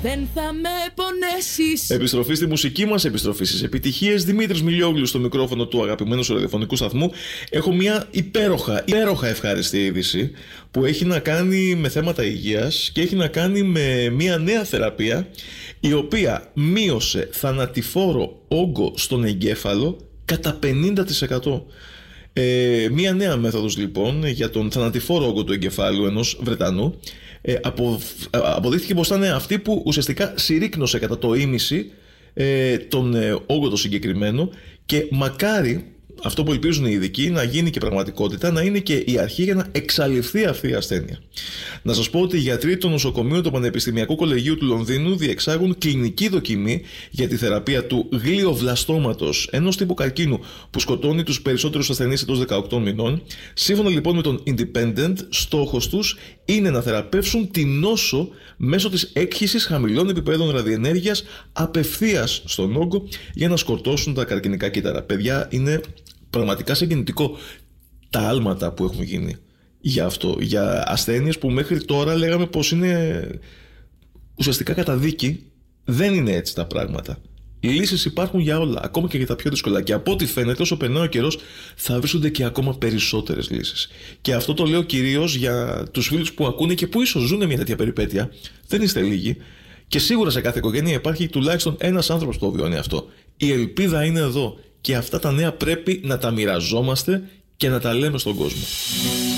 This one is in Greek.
Δεν θα με πονέσεις. Επιστροφή στη μουσική μας, επιστροφή στις επιτυχίες. Δημήτρης Μιλιόγλου στο μικρόφωνο του αγαπημένου σου ραδιοφωνικού σταθμού. Έχω μια υπέροχα ευχάριστη είδηση που έχει να κάνει με θέματα υγείας και έχει να κάνει με μια νέα θεραπεία η οποία μείωσε θανατηφόρο όγκο στον εγκέφαλο κατά 50%. Μία νέα μέθοδος λοιπόν για τον θανατηφόρο όγκο του εγκεφάλου ενός Βρετανού αποδείχθηκε πως ήταν αυτή που ουσιαστικά συρρίκνωσε κατά το ίμιση τον όγκο το συγκεκριμένο, και μακάρι αυτό που ελπίζουν οι ειδικοί να γίνει και πραγματικότητα, να είναι και η αρχή για να εξαλειφθεί αυτή η ασθένεια. Να σας πω ότι οι γιατροί του νοσοκομείου του Πανεπιστημιακού Κολεγίου του Λονδίνου διεξάγουν κλινική δοκιμή για τη θεραπεία του γλιοβλαστώματος, ενός τύπου καρκίνου που σκοτώνει τους περισσότερους ασθενείς εντός 18 μηνών. Σύμφωνα λοιπόν με τον Independent, στόχος τους είναι να θεραπεύσουν την νόσο μέσω της έκχυσης χαμηλών επιπέδων ραδιενέργειας απευθείας στον όγκο για να σκοτώσουν τα καρκινικά κύτταρα. Παιδιά, είναι πραγματικά συγκινητικό τα άλματα που έχουν γίνει για αυτό, για ασθένειες που μέχρι τώρα λέγαμε πως είναι ουσιαστικά καταδίκη. Δεν είναι έτσι τα πράγματα. Λύσεις υπάρχουν για όλα, ακόμα και για τα πιο δύσκολα. Και από ό,τι φαίνεται, όσο περνάει ο καιρός, θα βρίσκονται και ακόμα περισσότερες λύσεις. Και αυτό το λέω κυρίως για τους φίλους που ακούνε και που ίσως ζουν μια τέτοια περιπέτεια. Δεν είστε λίγοι. Και σίγουρα σε κάθε οικογένεια υπάρχει τουλάχιστον ένας άνθρωπος που το βιώνει αυτό. Η ελπίδα είναι εδώ. Και αυτά τα νέα πρέπει να τα μοιραζόμαστε και να τα λέμε στον κόσμο.